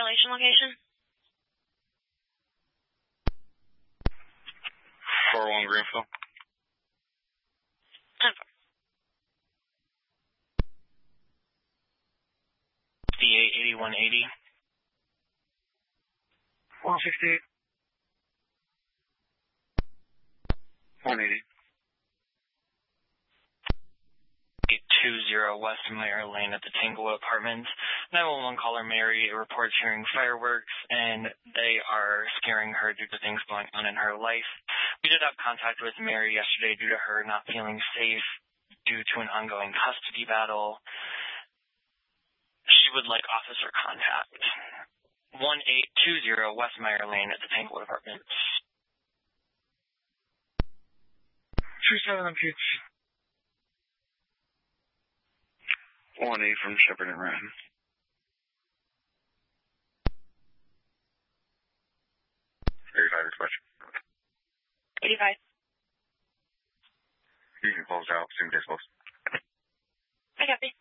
violation location? 401 Greenfield. 10-4. 8180. 168. 180. 820 West Meyer Lane at the Tanglewood Apartments. 911 caller Mary reports hearing fireworks, and they are scaring her due to things going on in her life. We did have contact with Mary yesterday due to her not feeling safe due to an ongoing custody battle. She would like officer contact. 1820 West Meyer Lane at the Tanglewood Apartments. 27 MPH. 1-8 from Shepherd and Ryan. 85 dispatch. 85. You can close out. Soon as close. I copy.